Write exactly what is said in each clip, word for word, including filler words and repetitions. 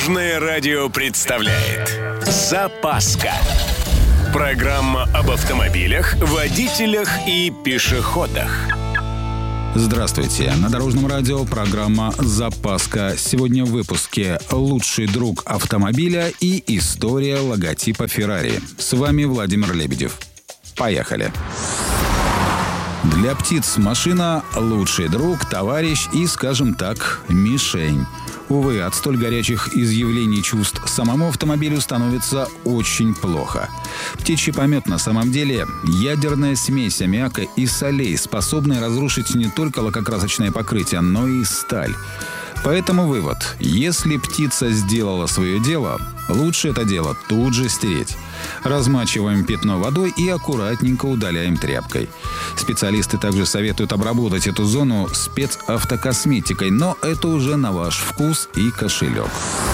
Дорожное радио представляет «Запаска». Программа об автомобилях, водителях и пешеходах. Здравствуйте. На Дорожном радио программа «Запаска». Сегодня в выпуске «Лучший друг автомобиля» и история логотипа Ferrari. С вами Владимир Лебедев. Поехали. Для птиц машина – лучший друг, товарищ и, скажем так, мишень. Увы, от столь горячих изъявлений чувств самому автомобилю становится очень плохо. Птичий помет на самом деле – ядерная смесь аммиака и солей, способная разрушить не только лакокрасочное покрытие, но и сталь. Поэтому вывод – если птица сделала свое дело, лучше это дело тут же стереть. Размачиваем пятно водой и аккуратненько удаляем тряпкой. Специалисты также советуют обработать эту зону спецавтокосметикой, но это уже на ваш вкус и кошелек.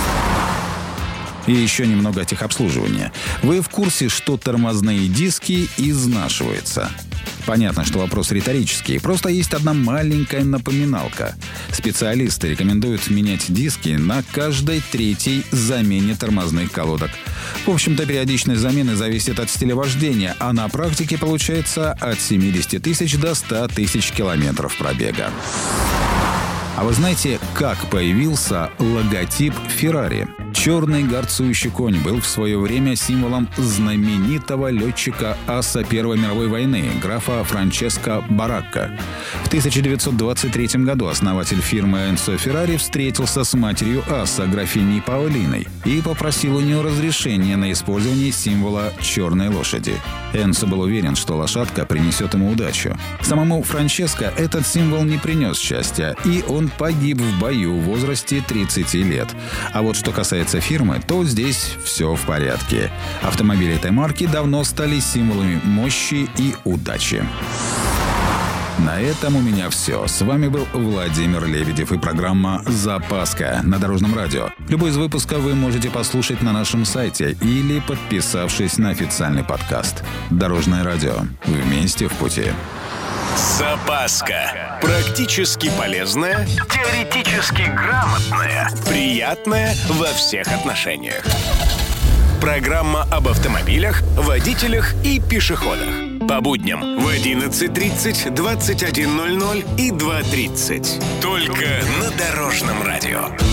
И еще немного техобслуживания. Вы в курсе, что тормозные диски изнашиваются? Понятно, что вопрос риторический. Просто есть одна маленькая напоминалка. Специалисты рекомендуют менять диски на каждой третьей замене тормозных колодок. В общем-то, периодичность замены зависит от стиля вождения, а на практике получается от семидесяти тысяч до ста тысяч километров пробега. А вы знаете, как появился логотип Ferrari? Черный горцующий конь был в свое время символом знаменитого летчика-аса Первой мировой войны, графа Франческо Баракка. В тысяча девятьсот двадцать третьем году основатель фирмы Энцо Феррари встретился с матерью аса, графиней Паолиной, и попросил у нее разрешения на использование символа черной лошади. Энцо был уверен, что лошадка принесет ему удачу. Самому Франческо этот символ не принес счастья, и он погиб в бою в возрасте тридцати лет. А вот что касается фирмы, то здесь все в порядке. Автомобили этой марки давно стали символами мощи и удачи. На этом у меня все. С вами был Владимир Лебедев и программа «Запаска» на Дорожном радио. Любой из выпусков вы можете послушать на нашем сайте или подписавшись на официальный подкаст. Дорожное радио. Вместе в пути. «Запаска». Практически полезная, теоретически грамотная, приятная во всех отношениях. Программа об автомобилях, водителях и пешеходах. По будням в одиннадцать тридцать, двадцать один ноль ноль и два тридцать. Только на Дорожном радио.